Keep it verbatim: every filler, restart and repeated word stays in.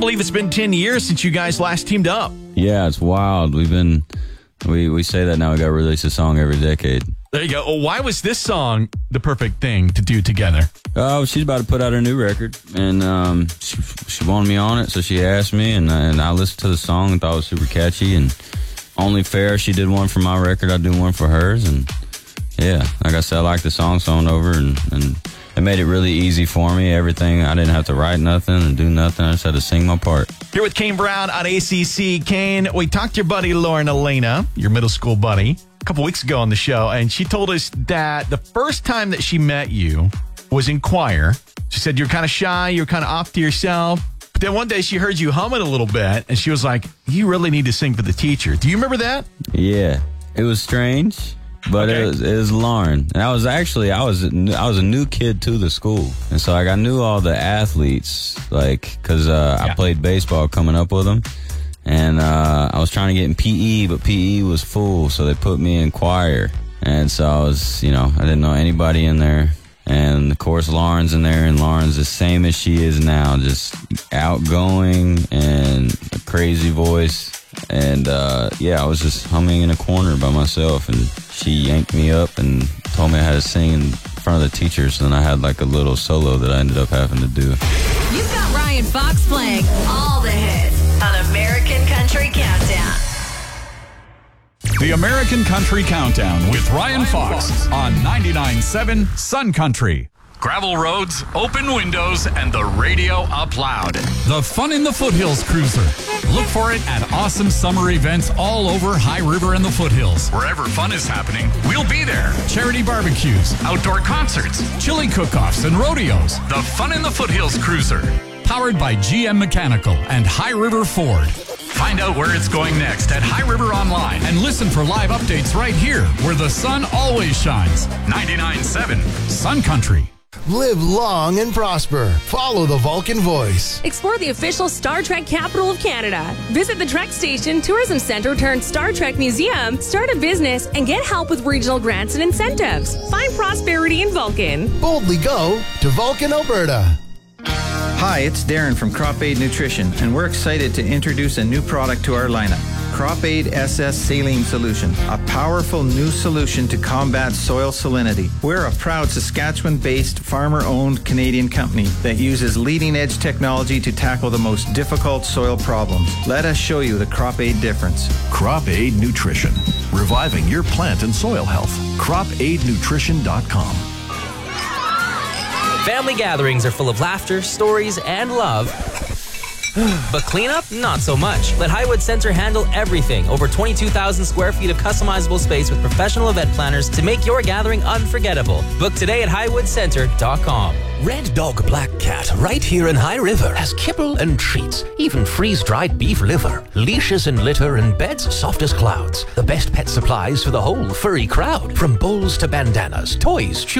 believe it's been ten years since you guys last teamed up. Yeah, it's wild. We've been, we, we say that now we got to release a song every decade. There you go. Well, why was this song the perfect thing to do together? Oh, she's about to put out her new record, and um, she, she wanted me on it, so she asked me, and, and I listened to the song and thought it was super catchy, and only fair, she did one for my record, I do one for hers, and yeah, like I said, I like the song, so I went over, and, and it made it really easy for me, everything. I didn't have to write nothing and do nothing, I just had to sing my part. Here with Kane Brown on A C C. Kane, we talked to your buddy Lauren Elena, your middle school buddy, a couple weeks ago on the show, and she told us that the first time that she met you was in choir. She said you're kind of shy, you're kind of off to yourself. But then one day she heard you humming a little bit, and she was like, you really need to sing for the teacher. Do you remember that? Yeah, it was strange, but okay. it, was, it was Lauren. And I was actually, I was I was a new kid to the school. And so like I knew all the athletes, like, because uh, yeah. I played baseball coming up with them. And uh, I was trying to get in P E, but P E was full, so they put me in choir. And so I was, you know, I didn't know anybody in there. And, of course, Lauren's in there, and Lauren's the same as she is now, just outgoing and a crazy voice. And, uh, yeah, I was just humming in a corner by myself, and she yanked me up and told me I had to sing in front of the teachers, and I had, like, a little solo that I ended up having to do. You've got Ryan Fox playing all the hits on American Country Countdown. The American Country Countdown with Ryan Fox on ninety-nine point seven Sun Country. Gravel roads, open windows, and the radio up loud. The Fun in the Foothills Cruiser. Look for it at awesome summer events all over High River and the Foothills. Wherever fun is happening, we'll be there. Charity barbecues, outdoor concerts, chili cook-offs, and rodeos. The Fun in the Foothills Cruiser. Powered by G M Mechanical and High River Ford. Find out where it's going next at High River Online and listen for live updates right here where the sun always shines. ninety-nine point seven Sun Country. Live long and prosper. Follow the Vulcan Voice. Explore the official Star Trek capital of Canada. Visit the Trek Station Tourism Centre turned Star Trek Museum, start a business, and get help with regional grants and incentives. Find prosperity in Vulcan. Boldly go to Vulcan, Alberta. Hi, it's Darren from Crop Aid Nutrition, and we're excited to introduce a new product to our lineup. Crop Aid S S Saline Solution, a powerful new solution to combat soil salinity. We're a proud Saskatchewan-based, farmer-owned Canadian company that uses leading-edge technology to tackle the most difficult soil problems. Let us show you the Crop Aid difference. Crop Aid Nutrition, reviving your plant and soil health. crop aid nutrition dot com. Family gatherings are full of laughter, stories, and love. But cleanup? Not so much. Let Highwood Center handle everything. Over twenty-two thousand square feet of customizable space with professional event planners to make your gathering unforgettable. Book today at highwood center dot com. Red Dog Black Cat, right here in High River, has kibble and treats, even freeze-dried beef liver, leashes and litter, and beds soft as clouds. The best pet supplies for the whole furry crowd, from bowls to bandanas, toys,